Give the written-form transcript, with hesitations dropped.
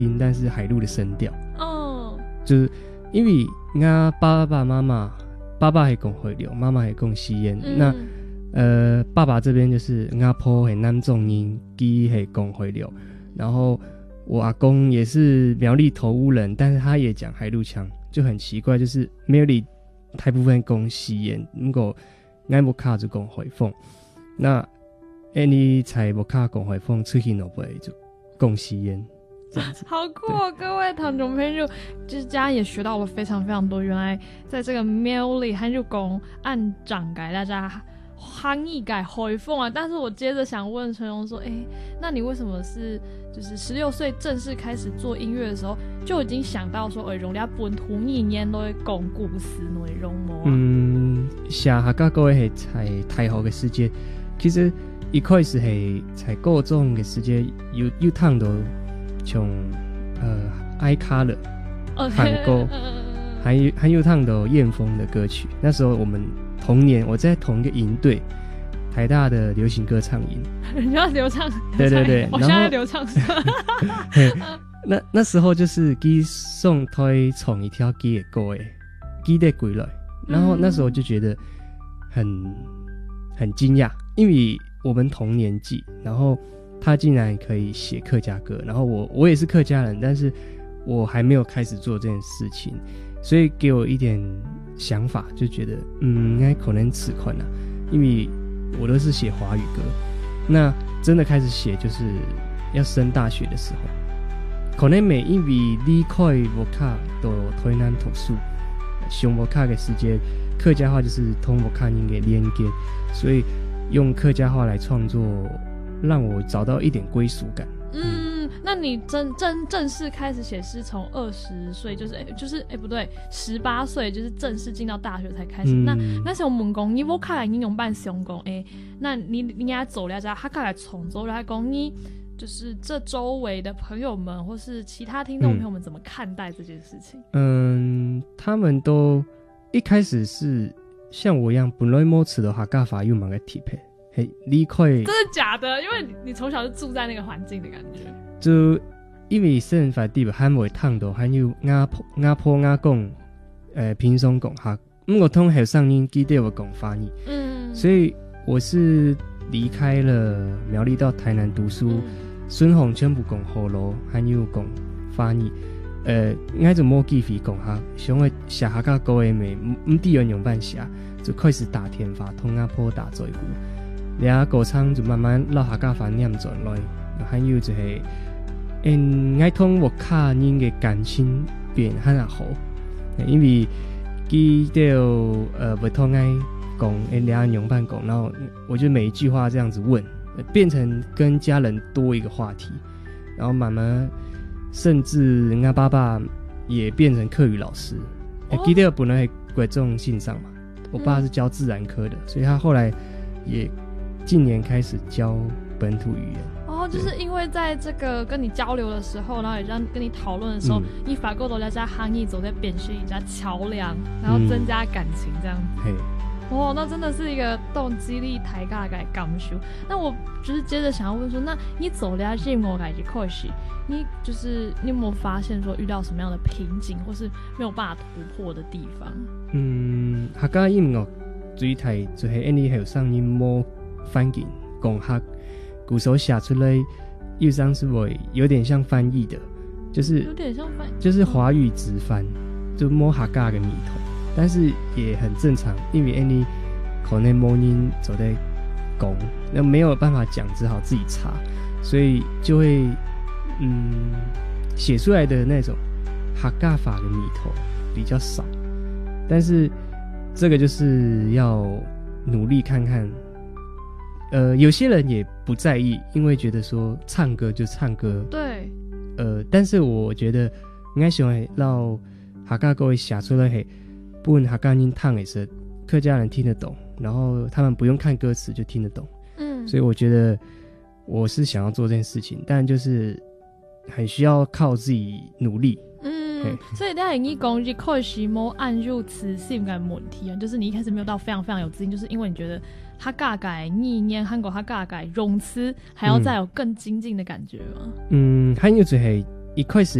音，但是海陆的声调。 哦， 就是因为我爸爸妈妈，爸爸是讲回流，妈妈是讲西烟。那爸爸这边就是我婆是南中音，基是讲回流，然后我阿公也是苗栗头屋人，但是他也讲海陆腔，就很奇怪，就是苗栗大部分讲西烟，如果我无卡就讲回凤，那你才无卡讲回凤，出去no不就讲西烟。 好酷哦！各位听众朋友，就是大家也学到了非常非常多。原来在这个苗栗汉语讲按掌改，大家翻译改回凤啊。但是我接着想问陈荣说，那你为什么是就是16岁正式开始做音乐的时候，就已经想到说，容家本土语言都会讲故事内容吗？ 写客家歌是在太好的时间，其实一开始是在高中的时间有趟到。像I Color 韩歌，还有唱的燕峰的歌曲。那时候我们同年，我在同一个营队，台大的流行歌唱营。 你要流畅？ 对对对， 我现在流畅。 那时候就是基送推从一条基的歌诶，基的归来。然后那时候就觉得很惊讶，因为我们同年纪，然后。他竟然可以写客家歌，然后我也是客家人，但是我还没有开始做这件事情，所以给我一点想法，就觉得应该可能此款啊，因为我都是写华语歌，那真的开始写就是要升大学的时候，可能每因为离开无卡到台南读书，上无卡的时间，客家话就是通无卡音给连接，所以用客家话来创作。让我找到一点归属感。 那你正式开始写诗从20岁，就是不对，18岁就是正式进到大学才开始。那时候问讲，你无卡来应用办相讲，那你应该走了家，他卡来重走来讲，你就是这周围的朋友们或是其他听众朋友们怎么看待这件事情？ 他们都一开始是像我一样，本来冇吃的客家话又蛮个体配。离开真的假的？因为你从小就住在那个环境的感觉。 就因为生发地还袂烫到，还有雅坡雅讲，平松讲客，我通后上音记得我讲华语，所以我是离开了苗栗到台南读书，孙红全部讲河洛，还有讲华语，应该就冇记费讲客，想要写客家歌的咪唔地人用办写，就开始打天发，通雅坡打做一步。俩歌唱就慢慢落客家话念转来，还有就是，爱通我卡人的感情变很好，因为记得不通爱讲，俩用伴讲，然后我就每一句话这样子问，变成跟家人多一个话题，然后慢慢甚至人家爸爸也变成客语老师，记得本来贵重性上嘛，我爸是教自然科的，所以他后来也。近年开始教本土语言就是因为在这个跟你交流的时候，然后也这样跟你讨论的时候，你法国都在加汉语走在变成一家桥梁，然后增加感情这样子。那真的是一个动机力抬价的感受。那我就是接着想要问说，那你走了这么改的开始，你有没有发现说遇到什么样的瓶颈，或是没有办法突破的地方？ 客家音乐最大就是因为后上音冇。翻译讲客，鼓手写出来，又像是会有点像翻译的，就是有点像翻译， 就是华语直翻，就摸客家的谜头，但是也很正常，因为你可能冇人走在讲，那没有办法讲，只好自己查，所以就会写出来的那种客家话的谜头比较少，但是这个就是要努力看看。有些人也不在意，因为觉得说唱歌就唱歌。 对。 但是我觉得应该想让客家歌写出来，不论客家人唱的是客家人听得懂，然后他们不用看歌词就听得懂。所以我觉得我是想要做这件事情，但就是很需要靠自己努力。 所以在你讲一开始没按入词性的问题啊，就是你一开始没有到非常非常有自信，就是因为你觉得客家改意念韩国客家改用词还要再有更精进的感觉吗？ 还有就是一开始